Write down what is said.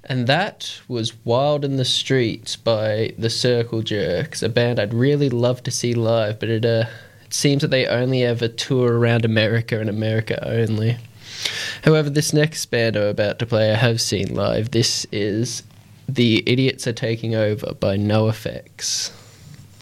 And that was Wild in the Streets by the Circle Jerks, a band I'd really love to see live, but it seems that they only ever tour around America and America only. However, this next band I'm about to play I have seen live. This is The Idiots Are Taking Over by NoFX.